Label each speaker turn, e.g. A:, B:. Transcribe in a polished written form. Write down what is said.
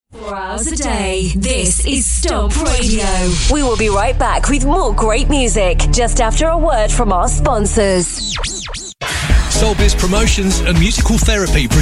A: 4 hours a day. This is Stomp Radio.
B: We will be right back with more great music just after a word from our sponsors.
C: Soulbiz Promotions and Musical Therapy